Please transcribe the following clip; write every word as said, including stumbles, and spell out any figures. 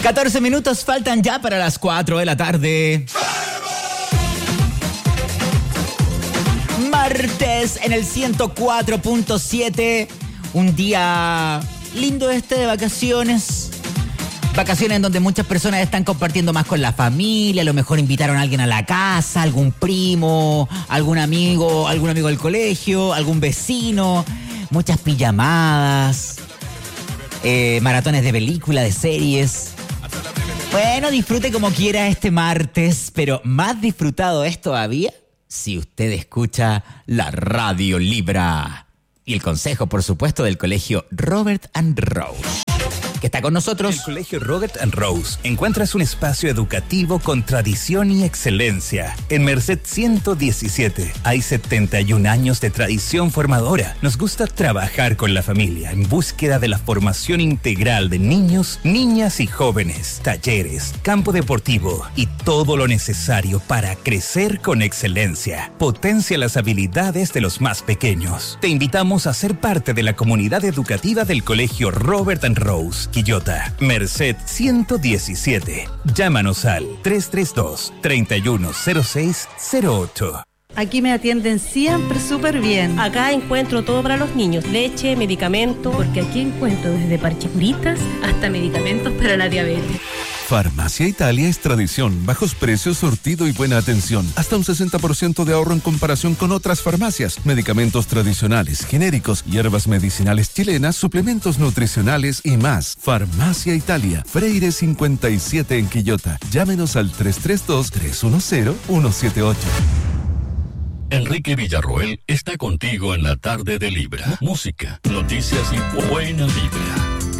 catorce minutos faltan ya para las cuatro de la tarde. Martes en el ciento cuatro punto siete. Un día lindo este de vacaciones. Vacaciones en donde muchas personas están compartiendo más con la familia. A lo mejor invitaron a alguien a la casa, algún primo, algún amigo, algún amigo del colegio, algún vecino. Muchas pijamadas, eh, maratones de película, de series. Bueno, disfrute como quiera este martes, pero más disfrutado es todavía si usted escucha la Radio Libra. Y el consejo, por supuesto, del Colegio Robert and Rose, que está con nosotros. En el Colegio Robert and Rose encuentras un espacio educativo con tradición y excelencia. En Merced ciento diecisiete hay setenta y un años de tradición formadora. Nos gusta trabajar con la familia en búsqueda de la formación integral de niños, niñas y jóvenes, talleres, campo deportivo y todo lo necesario para crecer con excelencia. Potencia las habilidades de los más pequeños. Te invitamos a ser parte de la comunidad educativa del Colegio Robert and Rose, Quillota, Merced ciento diecisiete. Llámanos al tres tres dos, tres uno cero seis cero ocho. Aquí me atienden siempre súper bien. Acá encuentro todo para los niños, leche, medicamentos. Porque aquí encuentro desde parchecuritas hasta medicamentos para la diabetes. Farmacia Italia es tradición, bajos precios, surtido y buena atención. Hasta un sesenta por ciento de ahorro en comparación con otras farmacias. Medicamentos tradicionales, genéricos, hierbas medicinales chilenas, suplementos nutricionales y más. Farmacia Italia, Freire cincuenta y siete en Quillota. Llámenos al tres tres dos, tres uno cero, uno siete ocho. Enrique Villarroel está contigo en la tarde de Libra. Música, noticias y buena vibra.